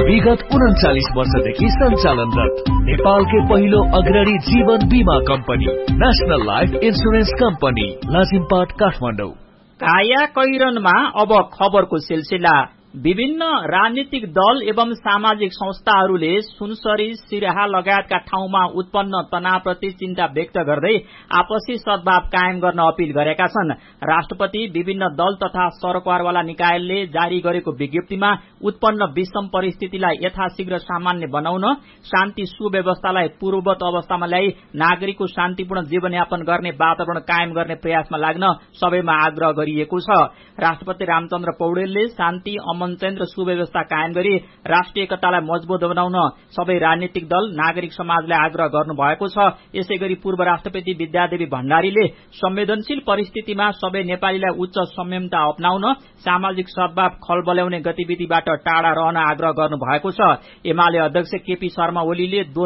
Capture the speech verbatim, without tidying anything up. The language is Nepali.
विगत उन्चालिस वर्षदेखि सञ्चालनरत नेपालकै पहिलो अग्रणी जीवन बीमा company national life insurance company Lazimpat Kathmandu. काया कैरनमा अब खबरको सिलसिला। विभिन्न राजनीतिक दल एवं सामाजिक संस्थाहरूले सुनसरी सिराहा लगायतका ठाउँमा उत्पन्न तनावप्रति चिन्ता व्यक्त गर्दै आपसी सद्भाव कायम गर्न अपील गरेका छन्। राष्ट्रपति विभिन्न दल तथा सरकारवाला निकायले जारी गरेको विज्ञप्तिमा उत्पन्न विषम परिस्थितिलाई यथाशीघ्र सामान्य बनाउन, शान्ति सुव्यवस्थालाई पूर्ववत अवस्थामा ल्याई नागरिकको शान्तिपूर्ण जीवनयापन गर्ने वातावरण कायम गर्ने प्रयासमा लाग्न सबैमा आग्रह गरिएको छ। राष्ट्रपति रामचन्द्र पौडेलले शान्ति अमन र सुव्यवस्था कायम गरी राष्ट्रिय एकतालाई मजबुत बनाउन सबै राजनीतिक दल, नागरिक समाजलाई आग्रह गर्नुभएको छ। यसैगरी पूर्व राष्ट्रपति विद्यादेवी भण्डारीले संवेदनशील परिस्थितिमा सबै नेपालीलाई उच्च संयमता अपनाउन, सामाजिक सद्भाव खलबल्याउने गतिविधिबाट टाढा रहन आग्रह गर्नुभएको छ। एमाले अध्यक्ष केपी शर्मा ओलीले